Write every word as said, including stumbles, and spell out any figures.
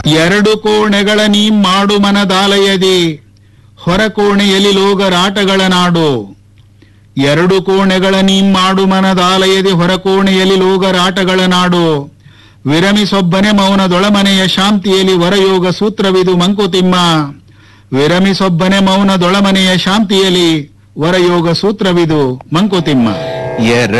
ಎರಡು ಕೋಣೆಗಳ ನೀ ಮಾಡು ಮನದಾಲಯದಿ ಹೊರ ಕೋಣೆಯಲ್ಲಿ ಲೋಗರಾಟಗಳ ನಾಡು. ಎರಡು ಕೋಣೆಗಳ ನೀ ಮಾಡು ಮನದಾಲಯದಿ ಹೊರ ಕೋಣೆಯಲ್ಲಿ ಲೋಗರಾಟಗಳ ನಾಡು. ವಿರಮಿಸೊಬ್ಬನೆ ಮೌನದೊಳಮನೆಯ ಶಾಂತಿಯಲ್ಲಿ ವರಯೋಗ ಸೂತ್ರವಿದು ಮಂಕುತಿಮ್ಮ. ವಿರಮಿಸೊಬ್ಬನೆ ಮೌನದೊಳಮನೆಯ ಶಾಂತಿಯಲ್ಲಿ ವರಯೋಗ ಸೂತ್ರವಿದು ಮಂಕುತಿಮ್ಮ. ಎರ